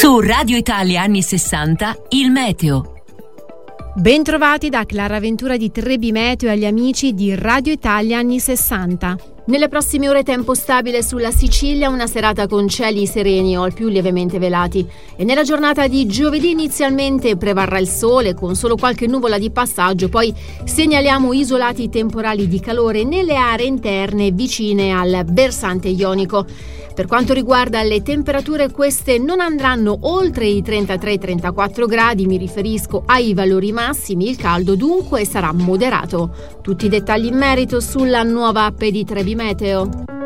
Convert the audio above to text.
Su Radio Italia anni 60, il meteo. Bentrovati da Clara Ventura di Trebi Meteo e agli amici di Radio Italia anni 60. Nelle prossime ore tempo stabile sulla Sicilia, una serata con cieli sereni o al più lievemente velati. E nella giornata di giovedì inizialmente prevarrà il sole con solo qualche nuvola di passaggio, poi segnaliamo isolati temporali di calore nelle aree interne vicine al versante ionico. Per quanto riguarda le temperature, queste non andranno oltre i 33-34 gradi, mi riferisco ai valori massimi, il caldo dunque sarà moderato. Tutti i dettagli in merito sulla nuova app di Trebi Meteo.